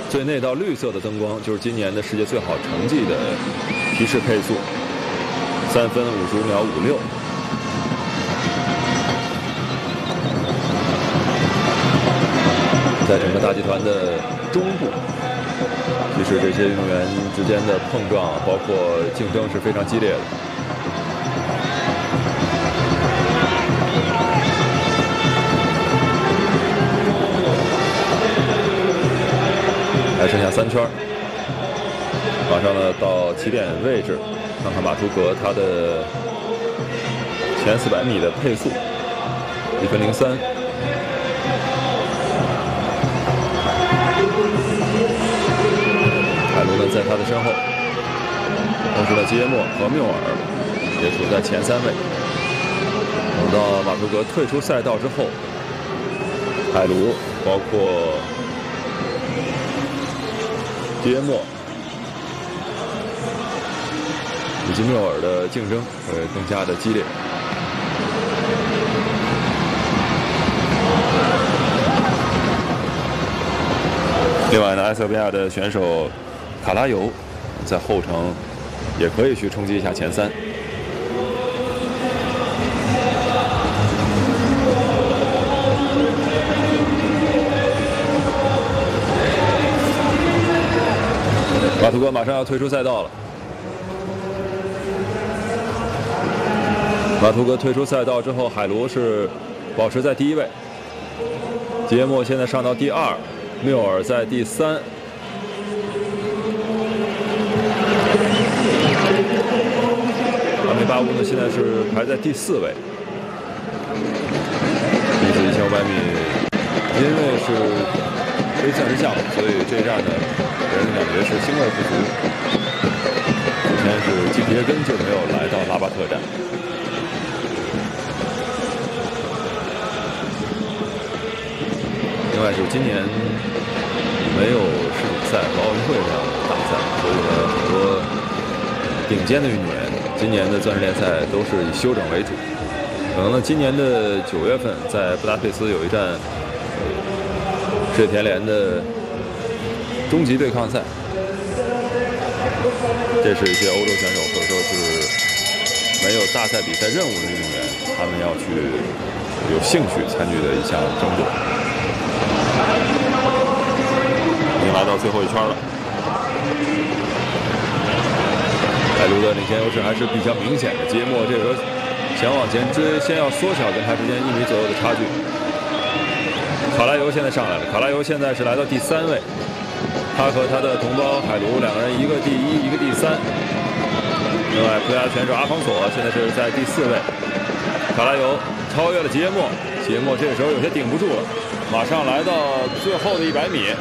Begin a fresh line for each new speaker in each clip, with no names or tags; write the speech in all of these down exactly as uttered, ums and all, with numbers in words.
最内道绿色的灯光就是今年的世界最好成绩的提示配速，三分五十五秒五六。在整个大集团的中部，其实这些运动员之间的碰撞，包括竞争是非常激烈的。还剩下三圈，马上呢到起点位置，看看马图格他的前四百米的配速，一分零三。海卢呢在他的身后，同时呢吉耶莫和缪尔也处在前三位。等到马图格退出赛道之后，海卢包括吉耶莫以及缪尔的竞争会更加的激烈。另外呢，埃塞俄比亚的选手卡拉尤在后程也可以去冲击一下前三。马图格马上要退出赛道了。马图格退出赛道之后，海卢是保持在第一位。吉耶莫现在上到第二，缪尔在第三。阿梅巴乌呢，现在是排在第四位。女子一千五百米，因为是非钻石项目，所以这一站呢，给人感觉是腥味不足。首先是基皮耶根就没有来到拉巴特站。另外是今年没有世锦赛和奥运会这样的大赛，所以呢，很多顶尖的运动员今年的钻石联赛都是以休整为主。可能呢，今年的九月份在布达佩斯有一站世界田联的终极对抗赛，这是一些欧洲选手或者说是没有大赛比赛任务的运动员，他们要去有兴趣参与的一项争夺。已经来到最后一圈了，海卢的领先优势还是比较明显的。吉耶莫这时候想往前追，先要缩小跟他之间一米左右的差距。卡拉尤现在上来了，卡拉尤现在是来到第三位，他和他的同胞海卢两个人一个第一，一个第三。另外，葡萄牙选手阿方索现在是在第四位，卡拉尤超越了吉耶莫，吉耶莫这个时候有些顶不住了，马上来到最后的一百米。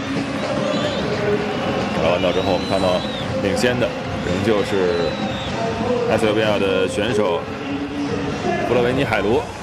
打完道之后，我们看到领先的仍旧是埃塞俄比亚的选手布洛维尼海卢。